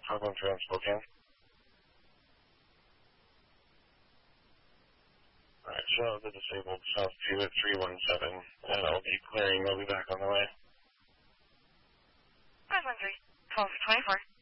513 on Spokane. Alright, show the disabled South 2 at 317, and I'll be clearing. I'll be back on the way. 513, 1224.